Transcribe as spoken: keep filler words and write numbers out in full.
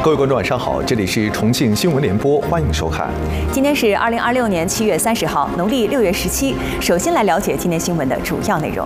各位观众晚上好，这里是重庆新闻联播，欢迎收看。 今天是二零二六年七月三十号，农历六月十七。首先来了解今天新闻的主要内容。